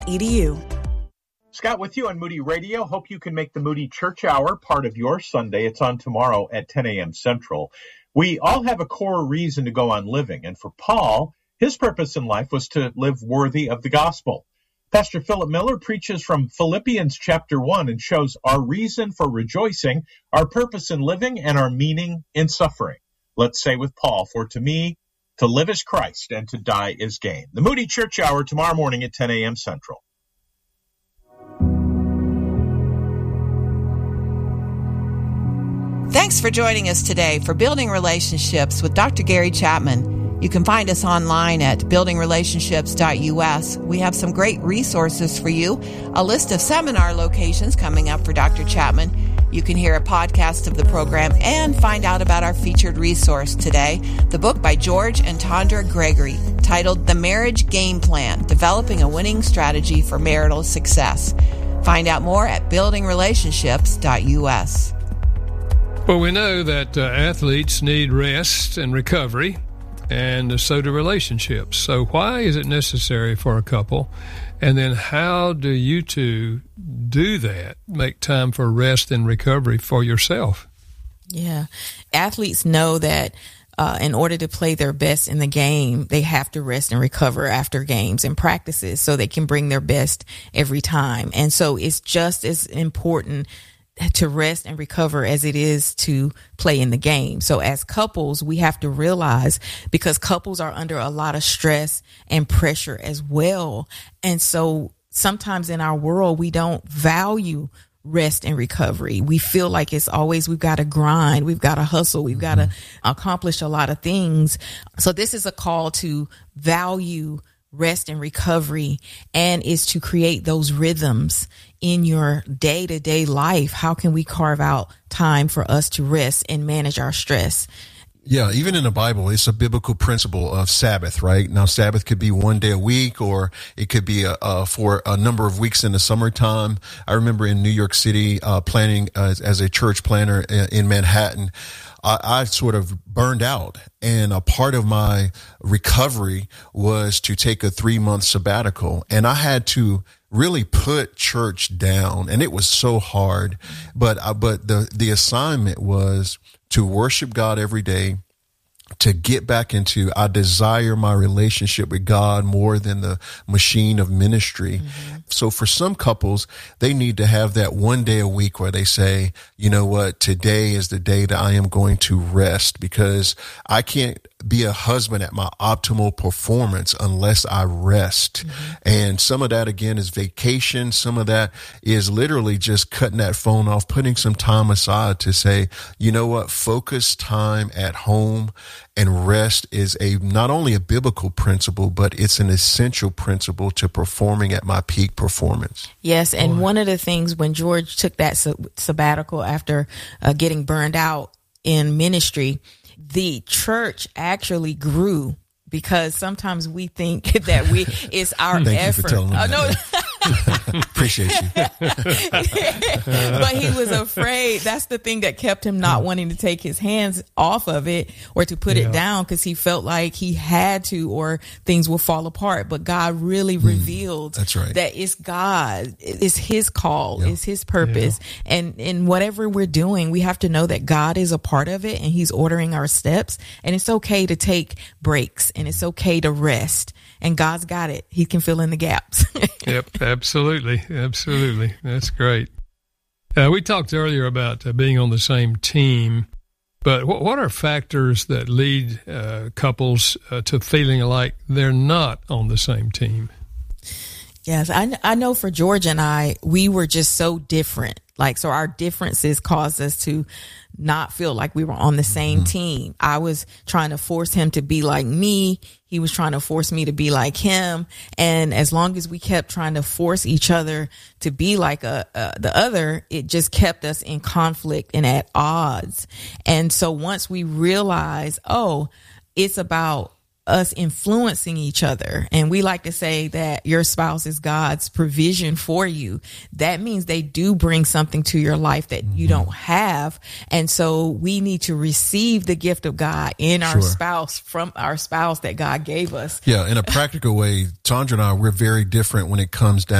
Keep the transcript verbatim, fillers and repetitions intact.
E D U. Scott with you on Moody Radio. Hope you can make the Moody Church Hour part of your Sunday. It's on tomorrow at ten a.m. Central. We all have a core reason to go on living, and for Paul, his purpose in life was to live worthy of the gospel. Pastor Philip Miller preaches from Philippians chapter one and shows our reason for rejoicing, our purpose in living, and our meaning in suffering. Let's say with Paul, for to me, to live is Christ, and to die is gain. The Moody Church Hour tomorrow morning at ten a.m. Central. Thanks for joining us today for Building Relationships with Doctor Gary Chapman. You can find us online at building relationships dot u s. We have some great resources for you, a list of seminar locations coming up for Doctor Chapman. You can hear a podcast of the program and find out about our featured resource today, the book by George and Tondra Gregory, titled The Marriage Game Plan, Developing a Winning Strategy for Marital Success. Find out more at building relationships dot u s. Well, we know that uh, athletes need rest and recovery, and so do relationships. So why is it necessary for a couple? And then how do you two do that, make time for rest and recovery for yourself? Yeah. Athletes know that uh, in order to play their best in the game, they have to rest and recover after games and practices so they can bring their best every time. And so it's just as important to rest and recover as it is to play in the game. So as couples, we have to realize, because couples are under a lot of stress and pressure as well. And so sometimes in our world, we don't value rest and recovery. We feel like it's always, we've got to grind, we've got to hustle, we've got to accomplish a lot of things. So this is a call to value rest and recovery, and is to create those rhythms in your day-to-day life. How can we carve out time for us to rest and manage our stress? Yeah, even in the Bible, it's a biblical principle of Sabbath, right? Now, Sabbath could be one day a week, or it could be a, uh, for a number of weeks in the summertime. I remember in New York City, uh, planning uh, as a church planner in Manhattan, I, I sort of burned out, and a part of my recovery was to take a three month sabbatical, and I had to really put church down, and it was so hard, but, uh, but the, the assignment was to worship God every day, to get back into, I desire my relationship with God more than the machine of ministry. Mm-hmm. So for some couples, they need to have that one day a week where they say, you know what, today is the day that I am going to rest, because I can't be a husband at my optimal performance unless I rest. Mm-hmm. And some of that, again, is vacation. Some of that is literally just cutting that phone off, putting some time aside to say, you know what, focus time at home and rest is a not only a biblical principle, but it's an essential principle to performing at my peak performance. Yes, and Boy. One of the things when George took that sabbatical after uh, getting burned out in ministry, the church actually grew, because sometimes we think that we it's our Thank effort. You for telling me oh, no. Appreciate you. But he was afraid. That's the thing that kept him not wanting to take his hands off of it or to put yeah. it down, because he felt like he had to, or things will fall apart. But God really mm, revealed that's right. that it's God, it's his call, yeah. it's his purpose. Yeah. And in whatever we're doing, we have to know that God is a part of it, and he's ordering our steps. And it's okay to take breaks, and it's okay to rest. And God's got it. He can fill in the gaps. Yep, absolutely. Absolutely. That's great. Uh, we talked earlier about uh, being on the same team, but what, what are factors that lead uh, couples uh, to feeling like they're not on the same team? Yes, I, I know for George and I, we were just so different. Like, so our differences caused us to not feel like we were on the same mm-hmm. team. I was trying to force him to be like me. He was trying to force me to be like him. And as long as we kept trying to force each other to be like a, a, the other, it just kept us in conflict and at odds. And so once we realized, oh, it's about us influencing each other. And we like to say that your spouse is God's provision for you. That means they do bring something to your life that you don't have. And so we need to receive the gift of God in our Sure. spouse, from our spouse that God gave us. Yeah, in a practical way, Tandra and I, we're very different when it comes down